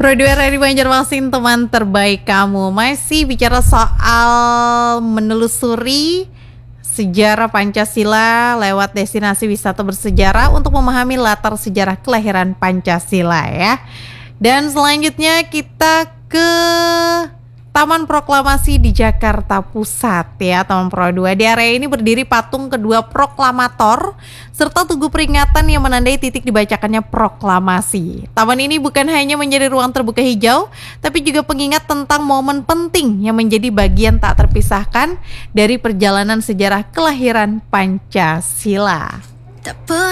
Pro 2 dari Banjarmasin, teman terbaik kamu. Masih bicara soal menelusuri sejarah Pancasila lewat destinasi wisata bersejarah untuk memahami latar sejarah kelahiran Pancasila ya. Dan selanjutnya kita ke Taman Proklamasi di Jakarta Pusat ya, Taman Pro 2. Di area ini berdiri patung kedua proklamator serta tugu peringatan yang menandai titik dibacakannya proklamasi. Taman ini bukan hanya menjadi ruang terbuka hijau, tapi juga pengingat tentang momen penting yang menjadi bagian tak terpisahkan dari perjalanan sejarah kelahiran Pancasila.